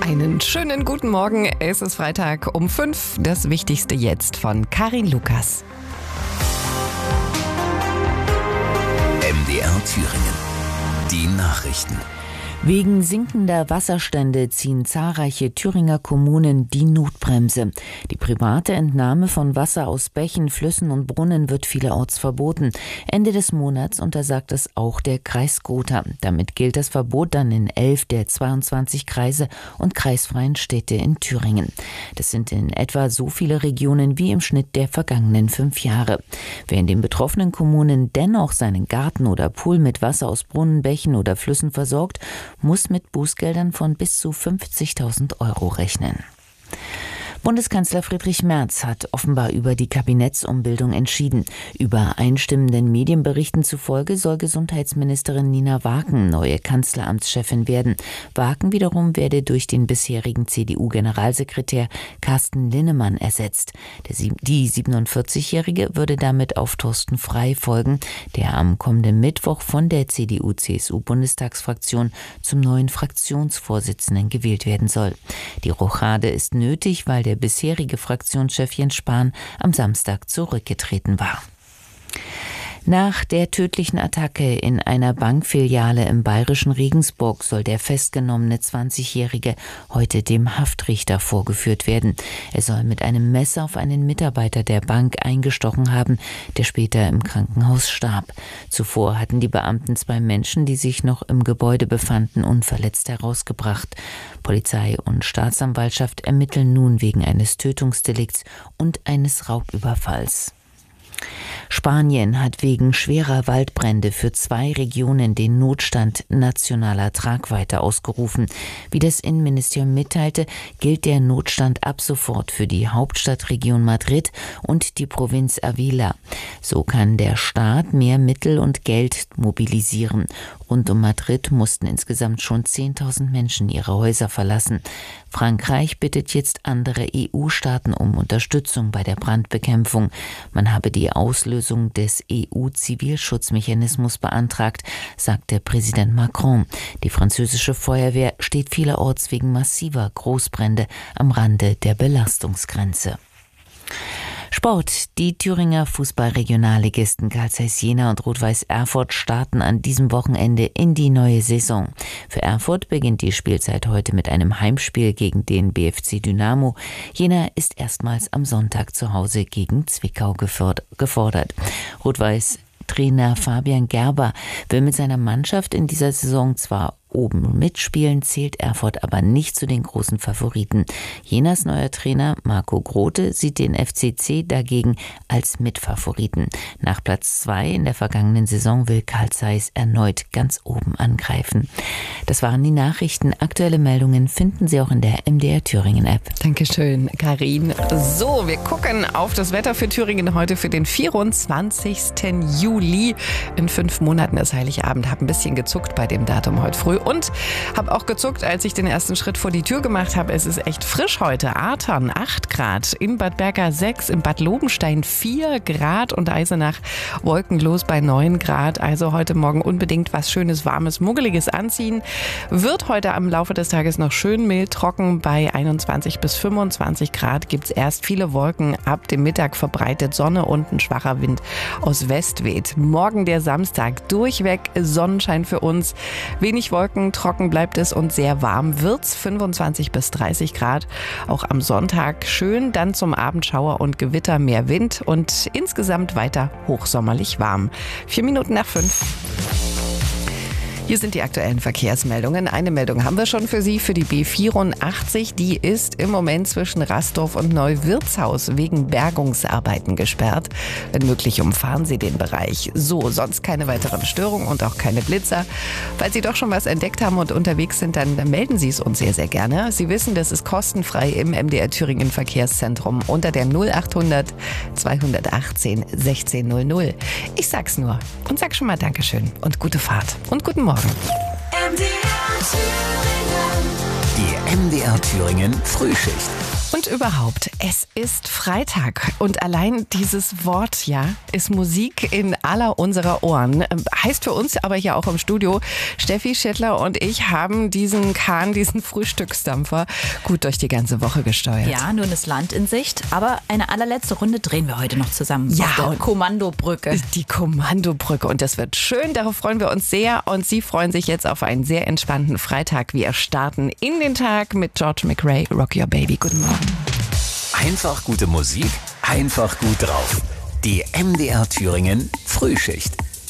Einen schönen guten Morgen. Es ist Freitag um 5. Das Wichtigste jetzt von Karin Lukas. MDR Thüringen. Die Nachrichten. Wegen sinkender Wasserstände ziehen zahlreiche Thüringer Kommunen die Notbremse. Die private Entnahme von Wasser aus Bächen, Flüssen und Brunnen wird vielerorts verboten. Ende des Monats untersagt es auch der Kreis Gotha. Damit gilt das Verbot dann in 11 der 22 Kreise und kreisfreien Städte in Thüringen. Das sind in etwa so viele Regionen wie im Schnitt der vergangenen 5 Jahre. Wer in den betroffenen Kommunen dennoch seinen Garten oder Pool mit Wasser aus Brunnen, Bächen oder Flüssen versorgt, muss mit Bußgeldern von bis zu 50.000 € rechnen. Bundeskanzler Friedrich Merz hat offenbar über die Kabinettsumbildung entschieden. Übereinstimmenden Medienberichten zufolge soll Gesundheitsministerin Nina Waken neue Kanzleramtschefin werden. Waken wiederum werde durch den bisherigen CDU-Generalsekretär Carsten Linnemann ersetzt. Die 47-Jährige würde damit auf Thorsten Frey folgen, der am kommenden Mittwoch von der CDU-CSU-Bundestagsfraktion zum neuen Fraktionsvorsitzenden gewählt werden soll. Die Rochade ist nötig, weil der bisherige Fraktionschef Jens Spahn am Samstag zurückgetreten war. Nach der tödlichen Attacke in einer Bankfiliale im bayerischen Regensburg soll der festgenommene 20-Jährige heute dem Haftrichter vorgeführt werden. Er soll mit einem Messer auf einen Mitarbeiter der Bank eingestochen haben, der später im Krankenhaus starb. Zuvor hatten die Beamten 2 Menschen, die sich noch im Gebäude befanden, unverletzt herausgebracht. Polizei und Staatsanwaltschaft ermitteln nun wegen eines Tötungsdelikts und eines Raubüberfalls. Spanien hat wegen schwerer Waldbrände für 2 Regionen den Notstand nationaler Tragweite ausgerufen. Wie das Innenministerium mitteilte, gilt der Notstand ab sofort für die Hauptstadtregion Madrid und die Provinz Ávila. So kann der Staat mehr Mittel und Geld mobilisieren. Rund um Madrid mussten insgesamt schon 10.000 Menschen ihre Häuser verlassen. Frankreich bittet jetzt andere EU-Staaten um Unterstützung bei der Brandbekämpfung. Man habe die Auslösung des EU-Zivilschutzmechanismus beantragt, sagte Präsident Macron. Die französische Feuerwehr steht vielerorts wegen massiver Großbrände am Rande der Belastungsgrenze. Sport. Die Thüringer Fußball-Regionalligisten Carl Zeiss Jena und Rot-Weiß Erfurt starten an diesem Wochenende in die neue Saison. Für Erfurt beginnt die Spielzeit heute mit einem Heimspiel gegen den BFC Dynamo. Jena ist erstmals am Sonntag zu Hause gegen Zwickau gefordert. Rot-Weiß Trainer Fabian Gerber will mit seiner Mannschaft in dieser Saison zwar oben mitspielen, zählt Erfurt aber nicht zu den großen Favoriten. Jenas neuer Trainer Marco Grote sieht den FCC dagegen als Mitfavoriten. Nach Platz 2 in der vergangenen Saison will Carl Zeiss erneut ganz oben angreifen. Das waren die Nachrichten. Aktuelle Meldungen finden Sie auch in der MDR Thüringen App. Dankeschön, Karin. So, wir gucken auf das Wetter für Thüringen heute für den 24. Juli. In 5 Monaten ist Heiligabend. Hab ein bisschen gezuckt bei dem Datum heute früh. Und habe auch gezuckt, als ich den ersten Schritt vor die Tür gemacht habe. Es ist echt frisch heute. Artern 8 Grad, in Bad Berka 6, in Bad Lobenstein 4 Grad und Eisenach wolkenlos bei 9 Grad. Also heute Morgen unbedingt was Schönes, Warmes, Muggeliges anziehen. Wird heute am Laufe des Tages noch schön mild trocken. Bei 21 bis 25 Grad gibt es erst viele Wolken. Ab dem Mittag verbreitet Sonne und ein schwacher Wind aus West weht. Morgen der Samstag, durchweg Sonnenschein für uns. Wenig Wolken, trocken bleibt es und sehr warm wird's, 25 bis 30 Grad. Auch am Sonntag schön, dann zum Abend Schauer und Gewitter, mehr Wind und insgesamt weiter hochsommerlich warm. 4 Minuten nach 5. Hier sind die aktuellen Verkehrsmeldungen. Eine Meldung haben wir schon für Sie, für die B84. Die ist im Moment zwischen Rastorf und Neuwirtshaus wegen Bergungsarbeiten gesperrt. Wenn möglich, umfahren Sie den Bereich. So, sonst keine weiteren Störungen und auch keine Blitzer. Falls Sie doch schon was entdeckt haben und unterwegs sind, dann melden Sie es uns sehr, sehr gerne. Sie wissen, das ist kostenfrei im MDR Thüringen Verkehrszentrum unter der 0800 218 1600. Ich sag's nur und sag schon mal Dankeschön und gute Fahrt und guten Morgen. Die MDR Thüringen Frühschicht. Und überhaupt, es ist Freitag und allein dieses Wort, ja, ist Musik in aller unserer Ohren. Heißt für uns aber hier auch im Studio, Steffi Schittler und ich haben diesen Frühstücksdampfer gut durch die ganze Woche gesteuert. Ja, nun ist Land in Sicht, aber eine allerletzte Runde drehen wir heute noch zusammen. Ja, auf der Kommandobrücke. Die Kommandobrücke und das wird schön, darauf freuen wir uns sehr und Sie freuen sich jetzt auf einen sehr entspannten Freitag. Wir starten in den Tag mit George McRae, Rock Your Baby. Guten Morgen. Einfach gute Musik, einfach gut drauf. Die MDR Thüringen Frühschicht.